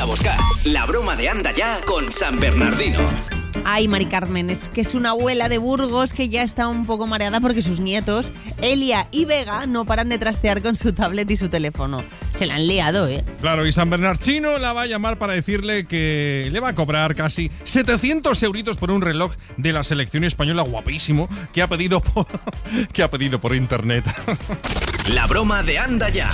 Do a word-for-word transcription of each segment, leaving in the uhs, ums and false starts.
a buscar. La broma de Anda Ya con San Bernardino. Ay, Mari Carmen, es que es una abuela de Burgos que ya está un poco mareada porque sus nietos, Elia y Vega, no paran de trastear con su tablet y su teléfono. Se la han liado, ¿eh? Claro, y San Bernardino la va a llamar para decirle que le va a cobrar casi setecientos euritos por un reloj de la selección española guapísimo que ha pedido por, que ha pedido por internet. La broma de Anda Ya.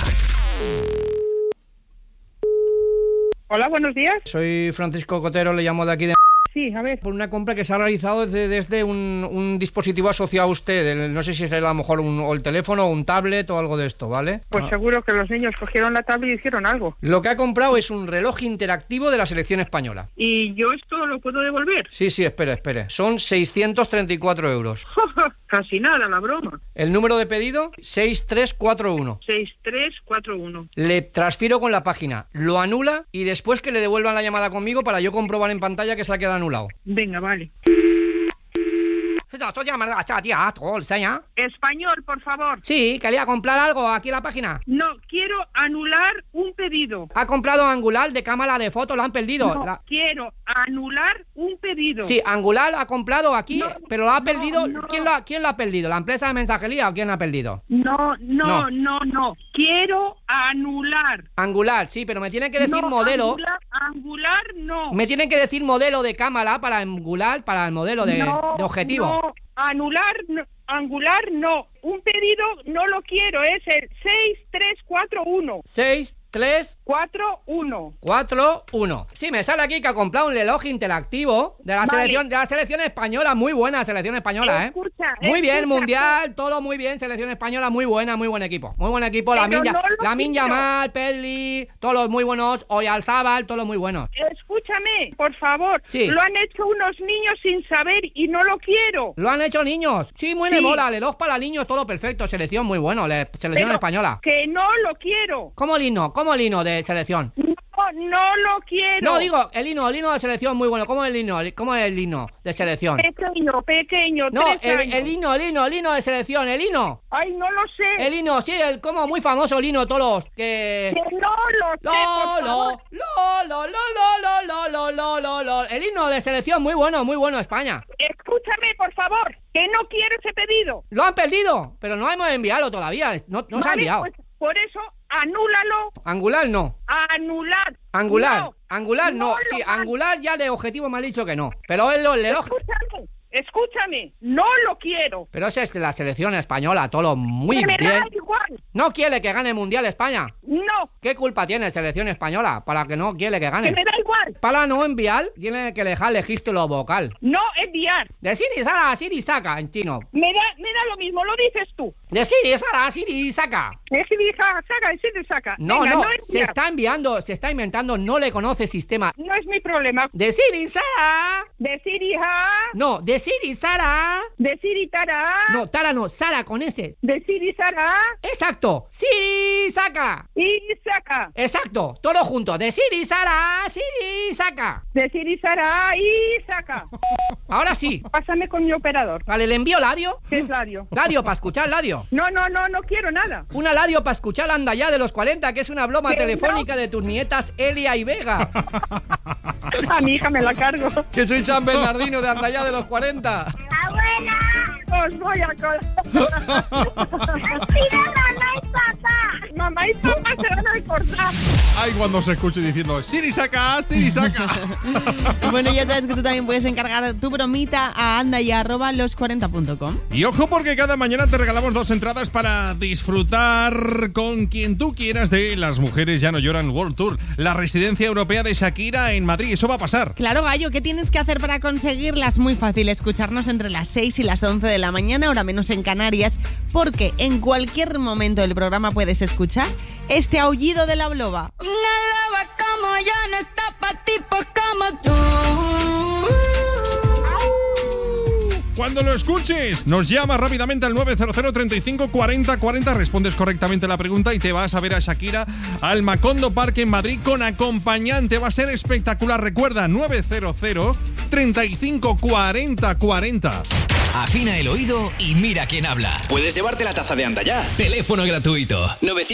Hola, buenos días. Soy Francisco Cotero, le llamo de aquí de... Sí, a ver. Por una compra que se ha realizado desde, desde un, un dispositivo asociado a usted. El, no sé si es a lo mejor un, o el teléfono o un tablet o algo de esto, ¿vale? Pues ah. seguro que los niños cogieron la tablet y hicieron algo. Lo que ha comprado es un reloj interactivo de la selección española. ¿Y yo esto lo puedo devolver? Sí, sí, espere, espere. Son seiscientos treinta y cuatro euros. Casi nada, la broma. El número de pedido, seis tres cuatro uno. seis tres cuatro uno. Le transfiero con la página, lo anula y después que le devuelvan la llamada conmigo para yo comprobar en pantalla que se ha quedado anulado. Venga, vale. Español, por favor. Sí, quería comprar algo aquí en la página. No, quiero anular un pedido. Ha comprado Angular de cámara de fotos, lo han perdido. No, la... quiero anular un pedido. Sí, Angular ha comprado aquí, no, pero lo ha no, perdido. No. ¿Quién, lo ha, ¿Quién lo ha perdido? ¿La empresa de mensajería o quién lo ha perdido? No, no, no, no, no. Quiero anular. Angular, sí, pero me tienen que decir no, modelo. Angular, angular, no. Me tienen que decir modelo de cámara para Angular, para el modelo de, no, de objetivo. No, anular, no, angular, no. Un pedido no lo quiero, es el seis tres cuatro uno. seis tres cuatro uno. cuatro uno. Sí, me sale aquí que ha comprado un reloj interactivo de la vale. selección de la selección española, muy buena selección española, escucha, ¿eh? Muy escucha, bien, mundial, todo muy bien, selección española, muy buena, muy buen equipo. Muy buen equipo, la Minja, no la Minja Mal, Pedri, todos los muy buenos, Oyarzábal, todos los muy buenos. Escúchame, por favor. Sí. Lo han hecho unos niños sin saber y no lo quiero. ¿Lo han hecho niños? Sí, muy sí. de mola, reloj para niños, todo perfecto, selección muy bueno, selección Pero española. Que no lo quiero. ¿Cómo el himno? ¿Cómo el himno de selección? No, no lo quiero. No, digo, el himno, el himno de selección muy bueno. ¿Cómo es el himno? ¿Cómo es el himno de selección? Pequeño, pequeño, No, tres el, años. el himno, el himno, el himno de selección, el himno. Ay, no lo sé. El himno, sí, el como muy famoso el himno, todos los que... Que no lo sé, por Lo, favor. lo, lo, lo, lo, lo, lo, lo, lo, lo. El himno de selección muy bueno, muy bueno, España. Escúchame, por favor, que no quiero ese pedido. Lo han perdido, pero no hemos enviado todavía, no, no vale, se ha enviado. Pues, por eso, anúlalo. Angular no. Anular. Angular, no, angular no, no sí, van. Angular ya de objetivo me ha dicho que no. Pero él lo el reloj. Escúchame, escúchame, no lo quiero. Pero ese es de la selección española, todo muy que me bien. da igual. ¿No quiere que gane el Mundial España? No. ¿Qué culpa tiene selección española para que no quiere que gane? Que me da igual. Para no enviar, tiene que dejar registro vocal. No enviar. De Siri Sara a Siri Saka en chino. Me da, me da lo mismo, lo dices tú. De Siri Sara a Siri Saka. Es que saca, saca, saca. No, Venga, no, no se está enviando, se está inventando, no le conoce sistema. No es mi problema. De Siri Sara. Decir hija. No, de Siri Sara. Decir y Tara. No, Tara no, Sara con S. Decir y Sara. Exacto. Siri Saka. Y saca. Exacto, todo junto. De Siri Sara, Siri Saka. Decir y Sara y saca. Ahora sí. Pásame con mi operador. Vale, ¿le envío Ladio? ¿Qué es Ladio? Ladio, para escuchar Ladio. No, no, no, no quiero nada. Una Ladio para escuchar Anda Ya de los cuarenta, que es una broma telefónica no? de tus nietas Elia y Vega. A mi hija me la cargo. Que soy San Bernardino de Anda Ya de los cuarenta. ¡Abuela! Os voy a colgar. ¡Pide mamá y papá! Mamá y papá se van a recordar. Ay, cuando se escuche diciendo Siri Saka, Siri Saka. Bueno, ya sabes que tú también puedes encargar tu bromita a andaya arroba los cuarenta punto com. Y ojo, porque cada mañana te regalamos dos entradas para disfrutar con quien tú quieras de Las Mujeres Ya No Lloran World Tour, la residencia europea de Shakira en Madrid. Eso va a pasar. Claro, Gallo, ¿qué tienes que hacer para conseguirlas? Muy fácil, escucharnos entre las seis y las once de la mañana, hora menos en Canarias, porque en cualquier momento del programa puedes escuchar este aullido de la loba. Una loba como yo no está pa' tipos como tú. Cuando lo escuches, nos llamas rápidamente al nueve cero cero, treinta y cinco, cuarenta, cuarenta, respondes correctamente la pregunta y te vas a ver a Shakira al Macondo Park en Madrid con acompañante. Va a ser espectacular. Recuerda, nueve cero cero, treinta y cinco, cuarenta, cuarenta. Afina el oído y mira quién habla. Puedes llevarte la taza de Anda Ya. Teléfono gratuito.